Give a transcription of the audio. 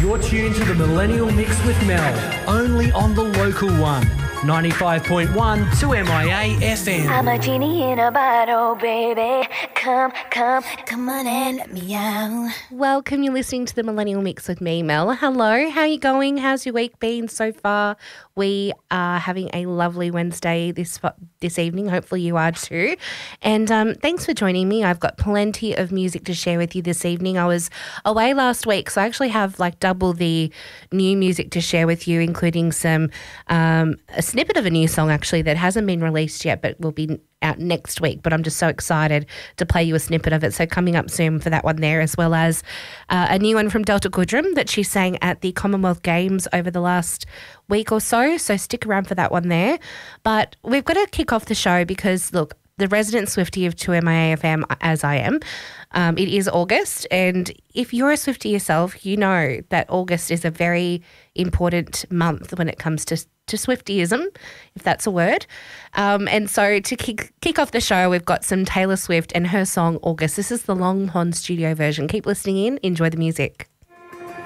You're tuned to the Millennial Mix with Mel, only on the local one, 95.1 2MIA FM. I'm a genie in a bottle, baby. Come on and let me out. Welcome, you're listening to the Millennial Mix with me, Mel. Hello, how are you going? How's your week been so far? We are having a lovely Wednesday this evening. Hopefully you are too. And thanks for joining me. I've got plenty of music to share with you this evening. I was away last week, so I actually have like double the new music to share with you, including some a snippet of a new song actually that hasn't been released yet but will be out next week, but I'm just so excited to play you a snippet of it. So coming up soon for that one there, as well as a new one from Delta Goodrum that she sang at the Commonwealth Games over the last week or so. So stick around for that one there. But we've got to kick off the show because, look, the resident Swiftie of 2MIA FM, as I am, it is August. And if you're a Swiftie yourself, you know that August is a very important month when it comes to Swiftyism, if that's a word. And so to kick off the show, we've got some Taylor Swift and her song August. This is the Longhorn studio version. Keep listening in. Enjoy the music.